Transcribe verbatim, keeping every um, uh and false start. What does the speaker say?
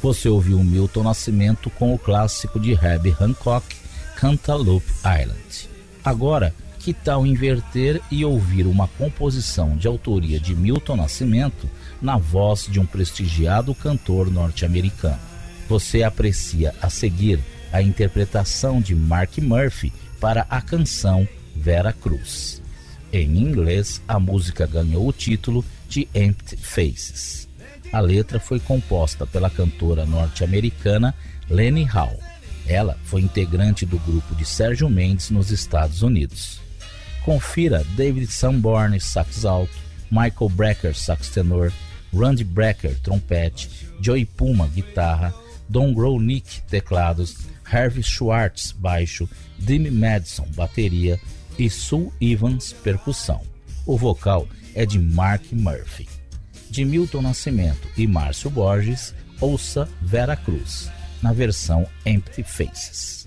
Você ouviu Milton Nascimento com o clássico de Herbie Hancock, Cantaloupe Island. Agora, que tal inverter e ouvir uma composição de autoria de Milton Nascimento na voz de um prestigiado cantor norte-americano? Você aprecia a seguir a interpretação de Mark Murphy para a canção Vera Cruz. Em inglês, a música ganhou o título de Empty Faces. A letra foi composta pela cantora norte-americana Lene Hall. Ela foi integrante do grupo de Sérgio Mendes nos Estados Unidos. Confira David Sanborn, sax alto, Michael Brecker, sax tenor, Randy Brecker, trompete, Joey Puma, guitarra, Don Gronick, teclados, Harvey Schwartz, baixo, Jimmy Madison, bateria e Sue Evans, percussão. O vocal é de Mark Murphy. De Milton Nascimento e Márcio Borges, ouça Vera Cruz, na versão Empty Faces.